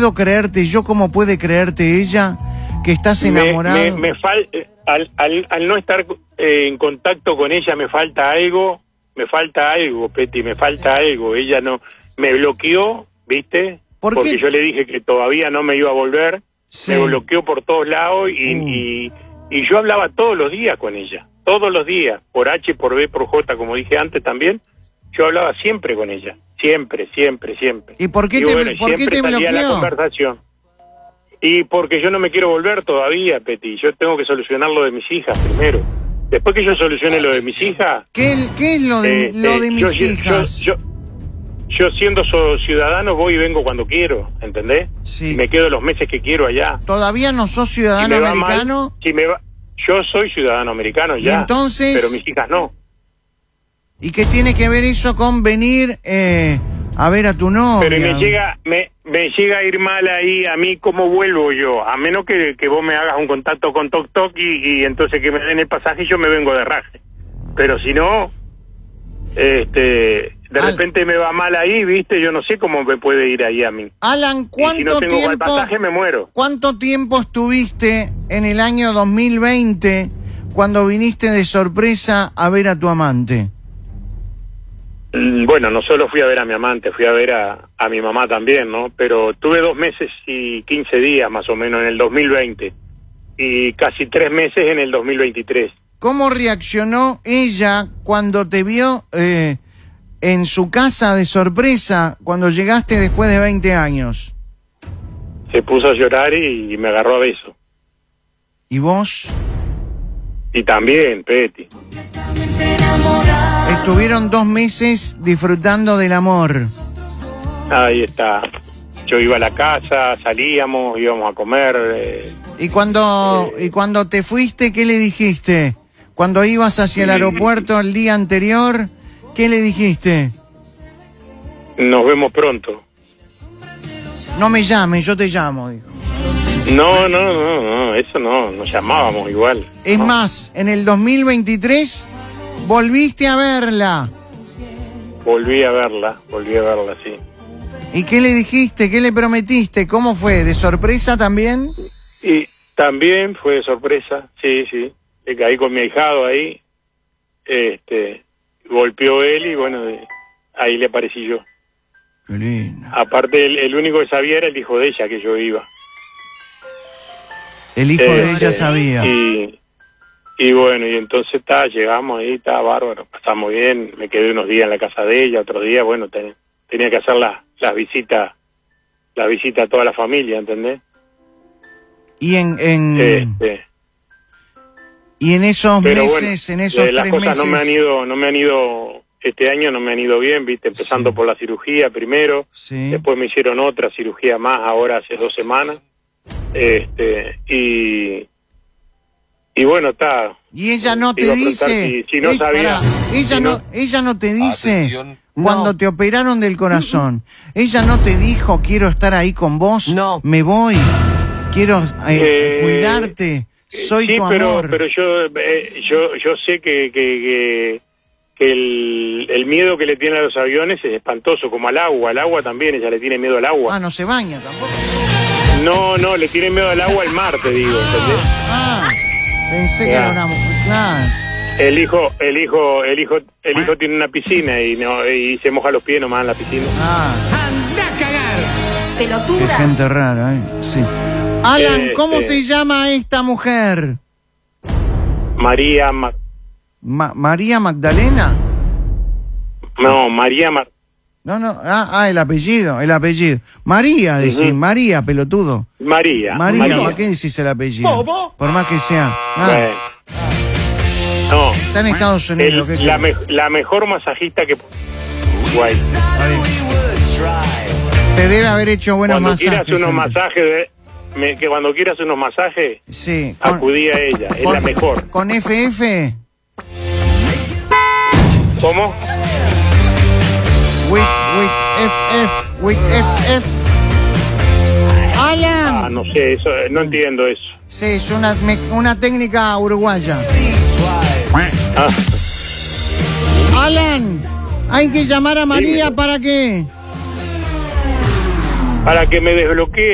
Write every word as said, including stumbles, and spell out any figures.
puedo creerte yo, ¿cómo puede creerte ella que estás enamorado? Me, me, me fal, al, al, al no estar eh, en contacto con ella me falta algo, me falta algo, Peti, me falta algo. Ella no me bloqueó, ¿viste? ¿Por Porque qué? yo le dije que todavía no me iba a volver. Sí. Me bloqueó por todos lados y, Uh. y, y yo hablaba todos los días con ella, todos los días, por H, por B, por J, como dije antes también. Yo hablaba siempre con ella, siempre, siempre, siempre. ¿Y por qué y te, bueno, por qué siempre te salía la bloqueó? conversación. Y porque yo no me quiero volver todavía, Peti. Yo tengo que solucionar lo de mis hijas primero. Después que yo solucione lo de mis hijas... ¿Qué, qué es lo de, eh, lo de eh, mis yo, hijas? Yo, yo, yo siendo so, ciudadano voy y vengo cuando quiero, ¿entendés? Sí. Y me quedo los meses que quiero allá. ¿Todavía no sos ciudadano Si me va americano? mal, si me va, yo soy ciudadano americano ¿Y ya, entonces? pero mis hijas no. ¿Y qué tiene que ver eso con venir eh, a ver a tu novia? Pero me llega me, me llega a ir mal ahí, a mí, ¿cómo vuelvo yo? A menos que, que vos me hagas un contacto con Tok Tok y, y entonces que me den el pasaje y yo me vengo de raje. Pero si no, este, de Al- repente me va mal ahí, ¿viste? Yo no sé cómo me puede ir ahí a mí. Alan, Y ¿cuánto si no tengo el tiempo, pasaje me muero. ¿cuánto tiempo estuviste en el año dos mil veinte cuando viniste de sorpresa a ver a tu amante? Mm, Bueno, no solo fui a ver a mi amante, fui a ver a, a mi mamá también, ¿no? Pero tuve dos meses y quince días más o menos en el dos mil veinte y casi tres meses en el dos mil veintitrés. ¿Cómo reaccionó ella cuando te vio eh, en su casa de sorpresa cuando llegaste después de veinte años? Se puso a llorar y, y me agarró a beso. ¿Y vos? Y también, Peti. Estuvieron dos meses disfrutando del amor. Ahí está. Yo iba a la casa, salíamos, íbamos a comer. Eh, ¿Y cuando, Eh. y cuando te fuiste, qué le dijiste? Cuando ibas hacia el Mm. aeropuerto el día anterior, ¿qué le dijiste? nos vemos pronto. No me llames, yo te llamo, dijo. No, no, no, no, eso no, nos llamábamos igual. Es No. más, en el dos mil veintitrés volviste a verla. Volví a verla, volví a verla, sí. ¿Y qué le dijiste? ¿Qué le prometiste? ¿Cómo fue? ¿De sorpresa también? Y también fue de sorpresa, sí, sí. Le caí con mi ahijado ahí, este, golpeó él y bueno, eh, ahí le aparecí yo. Qué lindo. Aparte, el, el único que sabía era el hijo de ella, que yo iba. El hijo de Este, ella sabía. Y, y bueno, y entonces está, llegamos ahí, está bárbaro, pasamos bien, me quedé unos días en la casa de ella, otros días, bueno, ten, tenía que hacer las las visitas, las visitas a toda la familia, ¿entendés? Y en, en Este, y en esos pero meses, bueno, en esos eh, las tres cosas meses. no me han ido, no me han ido, este año no me han ido bien, viste, empezando Sí. por la cirugía primero, Sí. después me hicieron otra cirugía más ahora hace dos semanas, este, y y bueno, está. Y ella no Te te iba a preguntar dice, si- si no ella, sabía, pará, ella si no, no- ella no te dice Atención. cuando No. te operaron del corazón, ella no te dijo quiero estar ahí con vos, No. me voy, quiero eh, Eh, cuidarte, soy sí, tu pero, amor. pero yo, eh, yo, yo sé que, que, que, que el, el miedo que le tiene a los aviones es espantoso, como al agua. Al agua también, ella le tiene miedo al agua. Ah, no se baña tampoco. No, no, le tiene miedo al agua al mar, te digo, ¿entendés? Ah, pensé que Ya. era una mujer, claro. El hijo, el hijo, el hijo, el hijo tiene una piscina y no y se moja los pies nomás en la piscina. Ah, ¡Anda a cagar! qué ¡Pelotuda! gente rara, ¿eh? Sí. Alan, Este- ¿cómo se llama esta mujer? María, Ma- Ma- ¿María Magdalena? no, María Mar No, no, ah, ah, el apellido, el apellido. María, decís, Ujú. María, pelotudo. María, María, ¿por qué decís el apellido? ¿Bobo? Por más que sea. Ah, Bueno. No, está en Estados Unidos. el- ¿qué la, querés? me- la mejor masajista que Guay. Te debe haber hecho buenos Cuando masajes. quieras unos antes. masajes, de- me- que cuando quieras unos masajes, Sí. con- acudí a ella, es con- la mejor. ¿Con F F? ¿Cómo? With, with F F, with F F. Alan. Ah, no sé, eso, eh, no entiendo eso. Sí, es una, me- una técnica uruguaya. Ah, Alan, hay que llamar a María Dime. para qué. para que me desbloquee.